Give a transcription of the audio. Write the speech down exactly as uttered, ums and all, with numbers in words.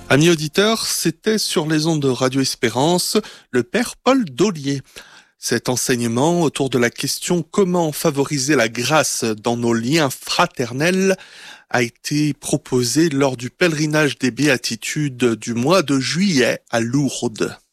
Amis auditeurs, c'était sur les ondes de Radio Espérance, le père Paul Daulier. Cet enseignement autour de la question comment favoriser la grâce dans nos liens fraternels a été proposé lors du pèlerinage des béatitudes du mois de juillet à Lourdes.